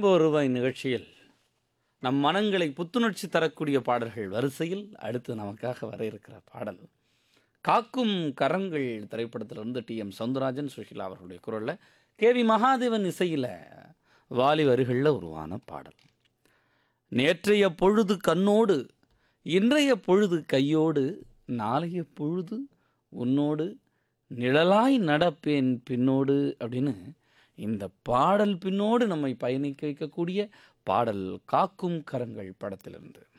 Rainbow ரூபாய் நிகழ்ச்சியில் நம் மனங்களை புத்துணர்ச்சி தரக்கூடிய பாடல்கள் வரிசையில் அடுத்து நமக்காக வர இருக்கிற பாடல் காக்கும் கரங்கள் திரைப்படத்திலிருந்து டி.எம். சௌந்தரராஜன், சுஷீலா அவர்களுடைய குரலில் கே.வி. மகாதேவன் இசையில் வாலி வரிகளில் உருவான பாடல். நேற்றைய பொழுது கண்ணோடு, இன்றைய பொழுது கையோடு, நாளைய பொழுது உன்னோடு, நிழலாய் நடப்பேன் பின்னோடு அப்படின்னு இந்த பாடல் பின்னோடு நம்மை பயணிக்க வைக்கக்கூடிய பாடல் காக்கும் கரங்கள் படத்திலிருந்து.